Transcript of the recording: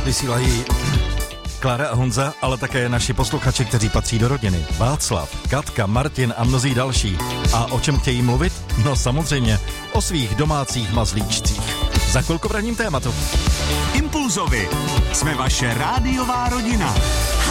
vysílají Klára a Honza, ale také naši posluchači, kteří patří do rodiny. Václav, Katka, Martin a mnozí další. A o čem chtějí mluvit? No samozřejmě o svých domácích mazlíčcích. Za chvilku v ranním tématu. Impulzovi. Jsme vaše rádiová rodina.